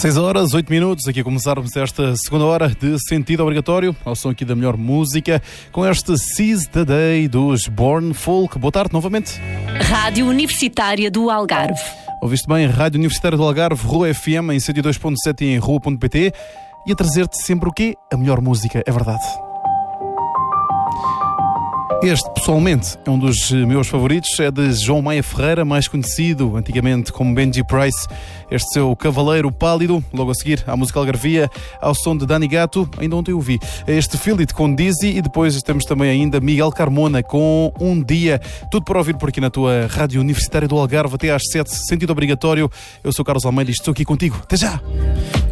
6 horas, 8 minutos, aqui a começarmos esta segunda hora de Sentido Obrigatório, ao som aqui da melhor música, com este Seize the Day dos Born Folk. Boa tarde novamente. Rádio Universitária do Algarve. Ouviste bem, Rádio Universitária do Algarve, Rua FM em 102.7 e em rua.pt, e a trazer-te sempre o quê? A melhor música, é verdade. Este, pessoalmente, é um dos meus favoritos, é de João Maia Ferreira, mais conhecido antigamente como Benji Price. Este seu Cavaleiro Pálido, logo a seguir à música algarvia, ao som de Dani Gato, ainda ontem eu vi. Este Feel It com Dizzy, e depois temos também ainda Miguel Carmona com Um Dia. Tudo para ouvir por aqui na tua Rádio Universitária do Algarve, até às 7, Sentido Obrigatório. Eu sou Carlos Almeida e estou aqui contigo. Até já!